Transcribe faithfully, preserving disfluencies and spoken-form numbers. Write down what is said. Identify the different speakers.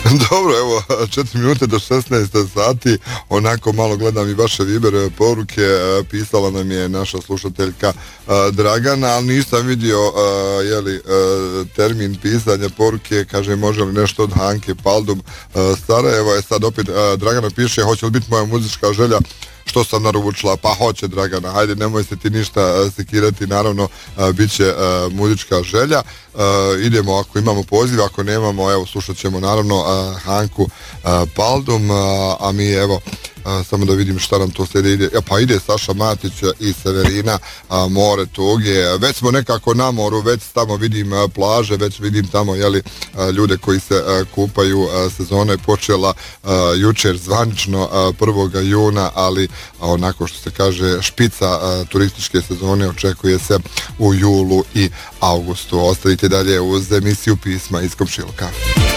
Speaker 1: Dobro, evo, četiri minute do šesnaest sati, onako malo gledam i vaše Viber poruke, pisala nam je naša slušateljka Dragana, ali nisam vidio jeli, termin pisanja poruke, kaže može li nešto od Hanke Paldum Sarajeva, je sad opet Dragana piše, hoće li biti moja muzička želja, što sam naručila, pa hoće Dragana, hajde nemoj se ti ništa sekirati, naravno bit će muzička želja. Idemo ako imamo poziv, ako nemamo, evo slušat ćemo naravno Hanku Paldum, a mi evo samo da vidim šta nam to slijede ide. E, pa ide Saša Matić i Severina, a, more tuge, već smo nekako na moru, već tamo vidim a, plaže, već vidim tamo jeli, a, ljude koji se a, kupaju, a, sezona je počela a, jučer zvanično a, prvog juna, ali a, onako što se kaže špica a, turističke sezone očekuje se u julu i augustu. Ostavite dalje uz emisiju Pisma iz Komšiluka.